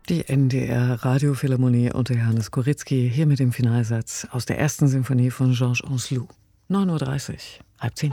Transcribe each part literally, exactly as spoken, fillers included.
Die N D R Radiophilharmonie unter Johannes Koryzki, hier mit dem Finalsatz aus der ersten Sinfonie von Georges Ancelou. neun Uhr dreißig, halb zehn.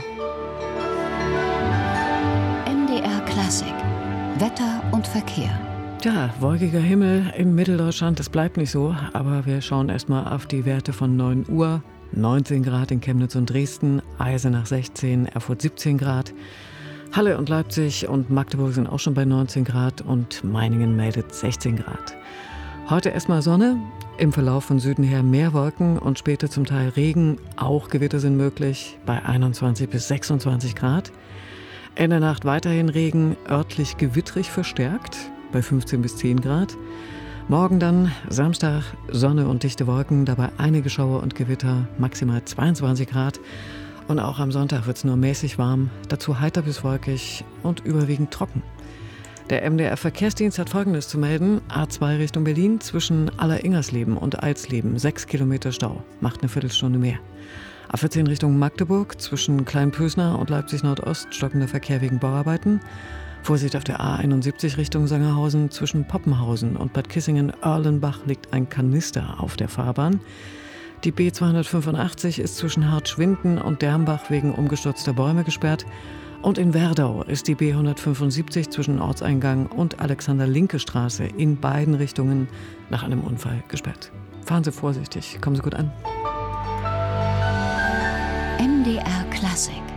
N D R Klassik. Wetter und Verkehr. Tja, wolkiger Himmel in Mitteldeutschland, das bleibt nicht so, aber wir schauen erstmal auf die Werte von neun Uhr. neunzehn Grad in Chemnitz und Dresden, Eisenach sechzehn, Erfurt siebzehn Grad. Halle und Leipzig und Magdeburg sind auch schon bei neunzehn Grad und Meiningen meldet sechzehn Grad. Heute erstmal Sonne, im Verlauf von Süden her mehr Wolken und später zum Teil Regen, auch Gewitter sind möglich bei einundzwanzig bis sechsundzwanzig Grad. In der Nacht weiterhin Regen, örtlich gewittrig verstärkt bei fünfzehn bis zehn Grad. Morgen dann Samstag Sonne und dichte Wolken, dabei einige Schauer und Gewitter, maximal zweiundzwanzig Grad. Und auch am Sonntag wird es nur mäßig warm, dazu heiter bis wolkig und überwiegend trocken. Der M D R-Verkehrsdienst hat Folgendes zu melden. A zwei Richtung Berlin zwischen Alleringersleben und Alsleben, sechs Kilometer Stau, macht eine Viertelstunde mehr. A vierzehn Richtung Magdeburg zwischen Kleinpösner und Leipzig Nordost, stockender Verkehr wegen Bauarbeiten. Vorsicht auf der A einundsiebzig Richtung Sangerhausen zwischen Poppenhausen und Bad Kissingen-Erlenbach liegt ein Kanister auf der Fahrbahn. Die B zweihundertfünfundachtzig ist zwischen Hartschwinden und Dermbach wegen umgestürzter Bäume gesperrt. Und in Werdau ist die B hundertfünfundsiebzig zwischen Ortseingang und Alexander-Linke-Straße in beiden Richtungen nach einem Unfall gesperrt. Fahren Sie vorsichtig, kommen Sie gut an. N D R Klassik.